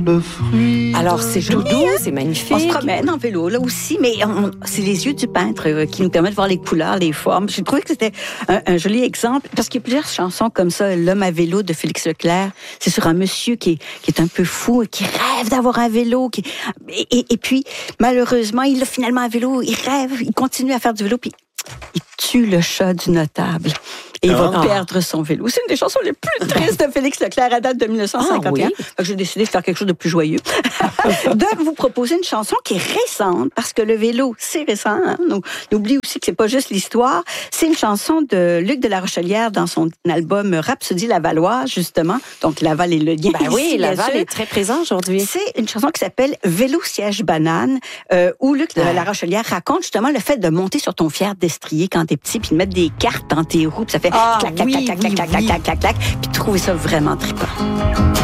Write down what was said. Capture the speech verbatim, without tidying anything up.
le fruit. Alors, c'est joli, hein? C'est magnifique. On se promène en vélo, là aussi, mais on, c'est les yeux du peintre euh, qui nous permettent de voir les couleurs, les formes. J'ai trouvé que c'était un, un joli exemple, parce qu'il y a plusieurs chansons comme ça. L'homme à vélo de Félix Leclerc, c'est sur un monsieur qui est, qui est un peu fou, qui rêve d'avoir un vélo. Qui, et, et, et puis, malheureusement, il a finalement un vélo, il rêve, il continue à faire du vélo, puis il tue le chat du notable. Et il va Ah. perdre son vélo. C'est une des chansons les plus tristes de Félix Leclerc à date de dix-neuf cent cinquante et un. Ah, oui. Fait que j'ai décidé de faire quelque chose de plus joyeux. De vous proposer une chanson qui est récente, parce que le vélo, c'est récent. Hein? On oublie aussi que c'est pas juste l'histoire. C'est une chanson de Luc de la Rochelière dans son album Rhapsodie Lavalloise, justement. Donc, Laval est le lien. Ben oui, ici, bien Laval sûr. est très présent aujourd'hui. C'est une chanson qui s'appelle Vélo siège banane, euh, où Luc de la Rochelière raconte justement le fait de monter sur ton fier destrier quand t'es petit, puis de mettre des cartes dans tes roues, puis ça fait Ah, clac, clac, oui, clac, clac, oui, clac, clac, oui. clac, clac, clac, puis trouver ça vraiment trippant.